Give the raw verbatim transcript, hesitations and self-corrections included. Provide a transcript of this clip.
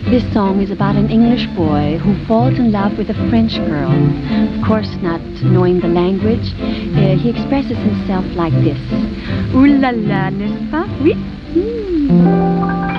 This song is about an English boy who falls in love with a French girl. Of course, not knowing the language, uh, he expresses himself like this. Ooh la la, n'est-ce pas? Oui. Mm.